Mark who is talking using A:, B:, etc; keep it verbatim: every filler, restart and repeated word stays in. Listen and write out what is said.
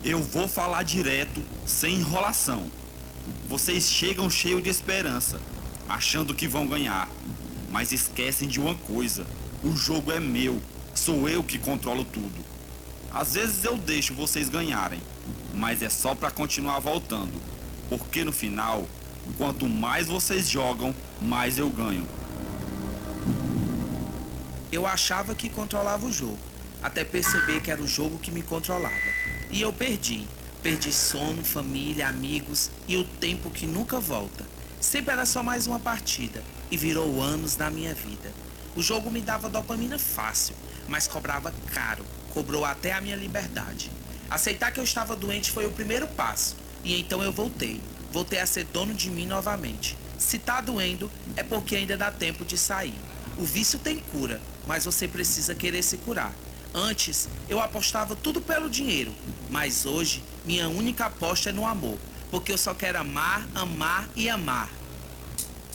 A: Eu vou falar direto, sem enrolação. Vocês chegam cheios de esperança, achando que vão ganhar, mas esquecem de uma coisa: o jogo é meu, sou eu que controlo tudo. Às vezes eu deixo vocês ganharem, mas é só para continuar voltando, porque no final, quanto mais vocês jogam, mais eu ganho.
B: Eu achava que controlava o jogo, até perceber que era o jogo que me controlava. E eu perdi. Perdi sono, família, amigos e o tempo que nunca volta. Sempre era só mais uma partida e virou anos na minha vida. O jogo me dava dopamina fácil, mas cobrava caro, cobrou até a minha liberdade. Aceitar que eu estava doente foi o primeiro passo, e então eu voltei. Voltei a ser dono de mim novamente. Se tá doendo, é porque ainda dá tempo de sair. O vício tem cura, mas você precisa querer se curar. Antes, eu apostava tudo pelo dinheiro, mas hoje, minha única aposta é no amor, porque eu só quero amar, amar e amar.